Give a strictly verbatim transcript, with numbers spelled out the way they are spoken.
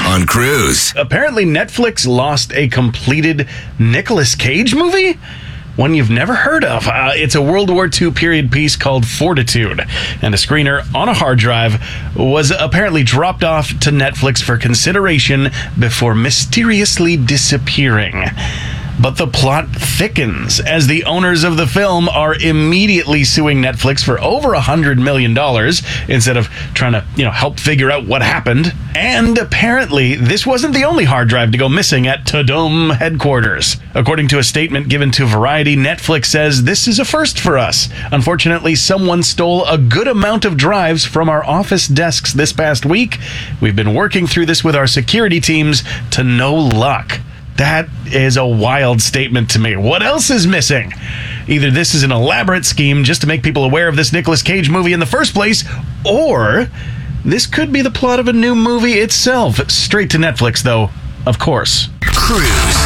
on Cruise. Apparently, Netflix lost a completed Nicolas Cage movie? One you've never heard of. Uh, it's a World War Two period piece called Fortitude, and a screener on a hard drive was apparently dropped off to Netflix for consideration before mysteriously disappearing. But the plot thickens as the owners of the film are immediately suing Netflix for over one hundred million dollars instead of trying to, you know, help figure out what happened. And apparently, this wasn't the only hard drive to go missing at Tudum headquarters. According to a statement given to Variety, Netflix says, "This is a first for us. Unfortunately, someone stole a good amount of drives from our office desks this past week. We've been working through this with our security teams to no luck." That is a wild statement to me. What else is missing? Either this is an elaborate scheme just to make people aware of this Nicolas Cage movie in the first place, or this could be the plot of a new movie itself. Straight to Netflix, though, of course. Cruise.